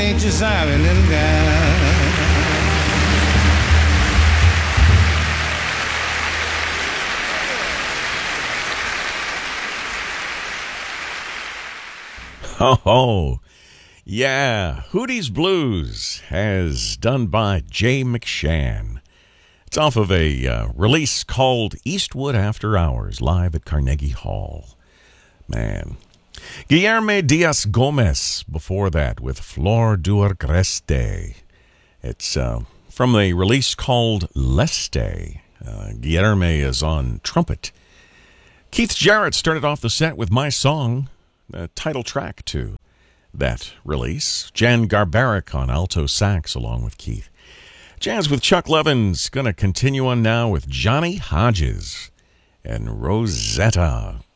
Just island and down. Oh, yeah. Hootie's Blues, as done by Jay McShann. It's off of a release called Eastwood After Hours, live at Carnegie Hall. Man. Guillermo Diaz Gomez before that with Flor du Agreste. It's from a release called Leste. Guillermo is on trumpet. Keith Jarrett started off the set with My Song, the title track to that release. Jan Garbarek on alto sax along with Keith. Jazz with Chuck Levin's going to continue on now with Johnny Hodges and Rosetta.